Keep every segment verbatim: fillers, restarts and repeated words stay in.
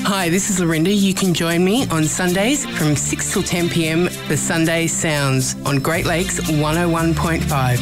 Hi, this is Lorinda. You can join me on Sundays from six till ten p m for Sunday Sounds on Great Lakes one oh one point five.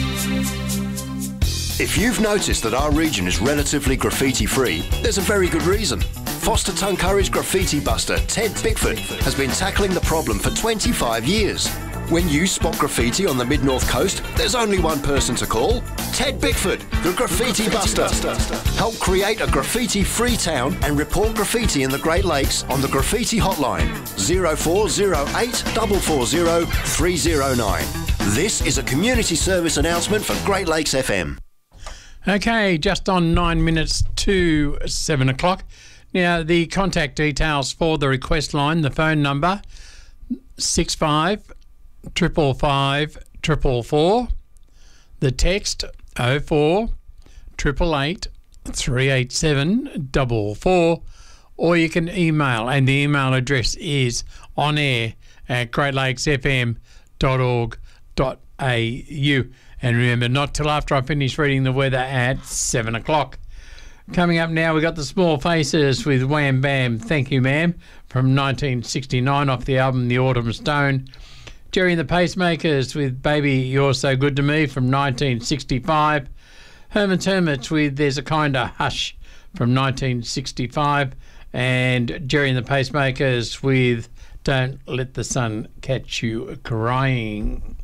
If you've noticed that our region is relatively graffiti-free, there's a very good reason. Foster Tuncurry's graffiti buster, Ted Bickford, has been tackling the problem for twenty-five years. When you spot graffiti on the mid-north coast, there's only one person to call. Ted Bickford, the Graffiti, graffiti Buster. Buster. Help create a graffiti-free town and report graffiti in the Great Lakes on the Graffiti Hotline, zero four zero eight four four zero three zero nine. This is a community service announcement for Great Lakes F M. Okay, just on nine minutes to seven o'clock. Now, the contact details for the request line, the phone number, six five triple five triple four. The text oh four triple eight three eight seven four four, or you can email, and the email address is on air at great lakes f m dot org dot a u. And remember, not till after I finish reading the weather at seven o'clock. Coming up now, we've got the Small Faces with Wham Bam, Thank You Ma'am, from nineteen sixty-nine off the album The Autumn Stone. Jerry and the Pacemakers with Baby You're So Good to Me from nineteen sixty-five. Herman's Hermits with There's a Kinda Hush from nineteen sixty-five. And Jerry and the Pacemakers with Don't Let the Sun Catch You Crying.